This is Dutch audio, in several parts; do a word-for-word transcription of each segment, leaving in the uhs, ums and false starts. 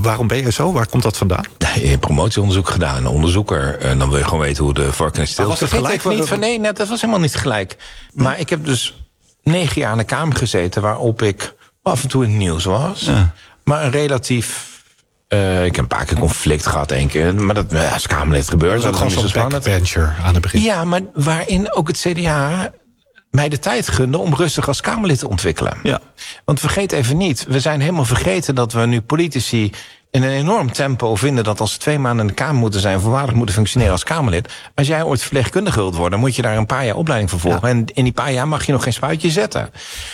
waarom ben je zo? Waar komt dat vandaan? Nee, je hebt promotieonderzoek gedaan, onderzoeker. En dan wil je gewoon weten hoe de vork in het stil was het gelijk? niet van, nee, net, dat was helemaal niet gelijk. Maar ik heb dus negen jaar in de Kamer gezeten, waarop ik af en toe in het nieuws was. Ja. Maar een relatief... Uh, ik heb een paar keer conflict gehad, één keer. Maar dat ja, als Kamerlid gebeurt. Dat is ook gewoon zo'n backbencher aan het begin. Ja, maar waarin ook het C D A mij de tijd gunde om rustig als Kamerlid te ontwikkelen. Ja. Want vergeet even niet, we zijn helemaal vergeten dat we nu politici in een enorm tempo vinden dat als ze twee maanden in de Kamer moeten zijn, voorwaardig moeten functioneren als Kamerlid. Als jij ooit verpleegkundige wilt worden, moet je daar een paar jaar opleiding voor volgen. Ja. En in die paar jaar mag je nog geen spuitje zetten.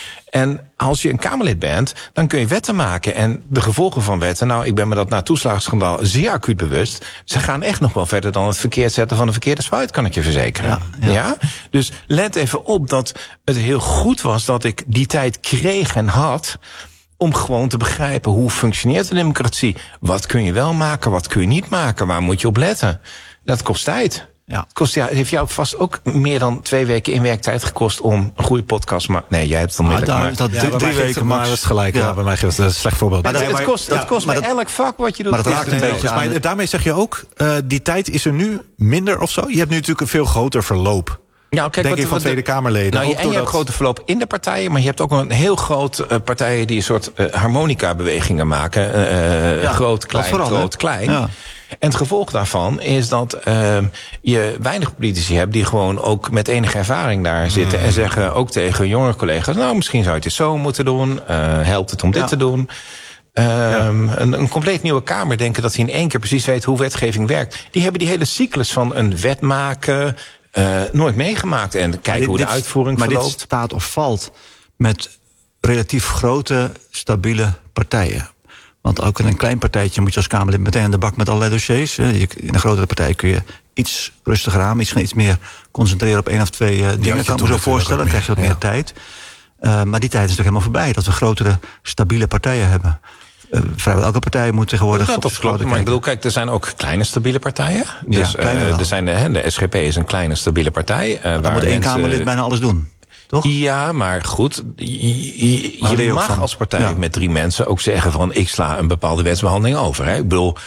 En als je een Kamerlid bent, dan kun je wetten maken. En de gevolgen van wetten, nou, ik ben me dat na het toeslagenschandaal zeer acuut bewust. Ze gaan echt nog wel verder dan het verkeerd zetten van een verkeerde spuit, kan ik je verzekeren. Ja, ja. Ja? Dus let even op dat het heel goed was dat ik die tijd kreeg en had om gewoon te begrijpen hoe functioneert de democratie. Wat kun je wel maken, wat kun je niet maken, waar moet je op letten? Dat kost tijd. Ja. Het, kost, ja, het heeft jou vast ook meer dan twee weken in werktijd gekost om een goede podcast. Maar nee, jij hebt het onmiddellijk. Ah, daar, dat, ja, drie weken, maar dat is gelijk. Ja. Ja, bij mij geeft het een slecht voorbeeld. Maar dat, het, het kost, ja, het kost bij elk vak wat je doet. Maar dat raakt een beetje aan. Maar daarmee zeg je ook, uh, die tijd is er nu minder of zo. Je hebt nu natuurlijk een veel groter verloop. Nou, kijk, denk wat, ik van Tweede Kamerleden. Nou, je, en je hebt grote verloop in de partijen, maar je hebt ook een heel groot uh, partijen die een soort uh, harmonica-bewegingen maken. Uh, ja, groot, klein, vooral, groot, klein. Ja. En het gevolg daarvan is dat uh, je weinig politici hebt die gewoon ook met enige ervaring daar zitten. Mm. En zeggen ook tegen jongere collega's, nou, misschien zou je het zo moeten doen. Uh, helpt het om dit ja. te doen? Uh, ja. een, een compleet nieuwe Kamer denken dat hij in één keer precies weet hoe wetgeving werkt. Die hebben die hele cyclus van een wet maken uh, nooit meegemaakt. En kijken dit, hoe de uitvoering maar verloopt. Maar dit staat of valt met relatief grote, stabiele partijen. Want ook in een klein partijtje moet je als Kamerlid meteen aan de bak met allerlei dossiers. In een grotere partij kun je iets rustiger aan, iets, iets meer concentreren op één of twee uh, dingen. Dat kan ik me zo voorstellen, dan krijg je wat ja. meer tijd. Uh, maar die tijd is toch helemaal voorbij, dat we grotere, stabiele partijen hebben. Uh, vrijwel elke partij moet tegenwoordig... Ja, dat klopt, maar ik bedoel, kijk, er zijn ook kleine stabiele partijen. Dus ja, uh, er zijn de, de S G P is een kleine stabiele partij. Uh, dan waar moet één mensen, Kamerlid bijna alles doen. Toch? Ja, maar goed, je, je, maar je mag als partij ja. met drie mensen ook zeggen van ik sla een bepaalde wetsbehandeling over. Hè? Ik bedoel,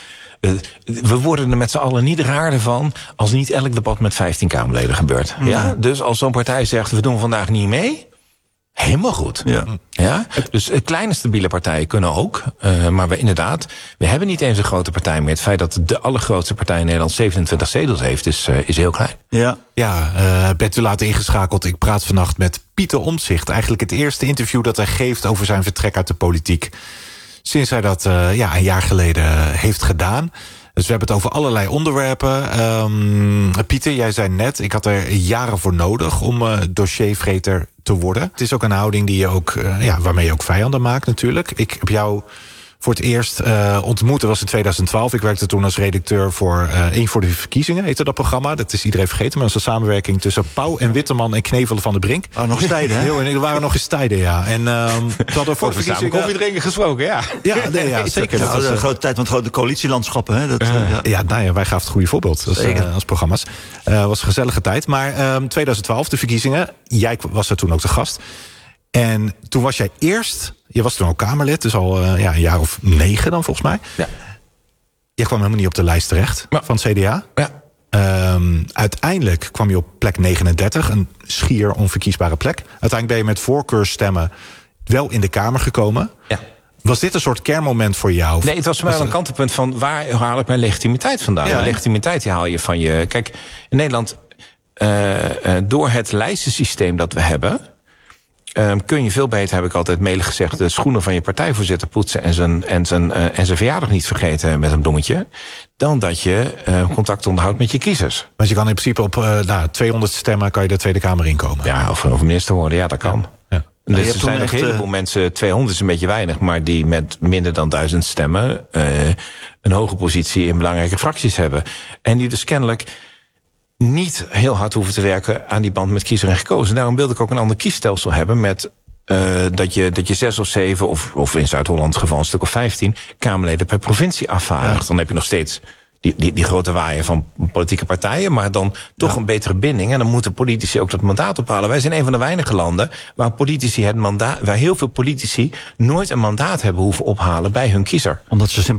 we worden er met z'n allen niet raarder van als niet elk debat met vijftien Kamerleden gebeurt. Ja. Ja? Dus als zo'n partij zegt we doen vandaag niet mee, helemaal goed. Ja. Ja? Dus kleine stabiele partijen kunnen ook. Uh, maar we inderdaad, we hebben niet eens een grote partij meer. Het feit dat de allergrootste partij in Nederland zevenentwintig zetels heeft, is, uh, is heel klein. Ja, ja uh, bent u later ingeschakeld. Ik praat vannacht met Pieter Omtzigt. Eigenlijk het eerste interview dat hij geeft over zijn vertrek uit de politiek. Sinds hij dat uh, ja, een jaar geleden heeft gedaan. Dus we hebben het over allerlei onderwerpen. Um, Pieter, jij zei net, ik had er jaren voor nodig om uh, dossiervreter te worden. Het is ook een houding die je ook, uh, ja, waarmee je ook vijanden maakt natuurlijk. Ik heb jou voor het eerst uh, ontmoet, dat was in tweeduizend twaalf. Ik werkte toen als redacteur voor uh, één voor de verkiezingen, heette dat programma. Dat is iedereen vergeten, maar dat was een samenwerking tussen Pauw en Witteman en Knevelen van de Brink. Oh, nog eens tijden, hè? Heel, er waren nog eens tijden, ja. En um, we hadden voor de verkiezingen koffie drinken gesproken, ja. Ja, nee, ja zeker. Ja, dat was een grote tijd van het grote coalitielandschappen, hè? Dat, uh, uh, ja. ja, nou ja, wij gaven het goede voorbeeld als, uh, als programma's. Het uh, was een gezellige tijd. Maar um, tweeduizend twaalf, de verkiezingen. Jij was er toen ook de gast. En toen was jij eerst, je was toen ook Kamerlid, dus al uh, ja, een jaar of negen dan volgens mij. Ja. Je kwam helemaal niet op de lijst terecht ja. van het C D A. Ja. Um, uiteindelijk kwam je op plek negenendertig, een schier onverkiesbare plek. Uiteindelijk ben je met voorkeurstemmen wel in de Kamer gekomen. Ja. Was dit een soort kernmoment voor jou? Nee, het was wel een kantelpunt van waar haal ik mijn legitimiteit vandaan? Ja, mijn legitimiteit die haal je van je... Kijk, in Nederland, uh, uh, door het lijstensysteem dat we hebben... Um, kun je veel beter, heb ik altijd melig gezegd... de schoenen van je partijvoorzitter poetsen... en zijn, en zijn, uh, en zijn verjaardag niet vergeten met een bloemetje... dan dat je uh, contact onderhoudt met je kiezers. Want je kan in principe op uh, nou, tweehonderd stemmen... kan je de Tweede Kamer inkomen. Ja, of, of minister worden, ja, dat kan. Ja. Ja. Dus er zijn nog een heleboel uh... mensen... tweehonderd is een beetje weinig... maar die met minder dan duizend stemmen... Uh, een hoge positie in belangrijke fracties hebben. En die dus kennelijk... niet heel hard hoeven te werken aan die band met kiezer en gekozen. Daarom wilde ik ook een ander kiesstelsel hebben... met uh, dat, je, dat je zes of zeven, of, of in Zuid-Holland geval een stuk of vijftien... Kamerleden per provincie afvaardigt. Ja. Dan heb je nog steeds die, die, die grote waaier van politieke partijen... maar dan toch ja. een betere binding. En dan moeten politici ook dat mandaat ophalen. Wij zijn een van de weinige landen waar, politici het mandaat, waar heel veel politici... nooit een mandaat hebben hoeven ophalen bij hun kiezer. Omdat ze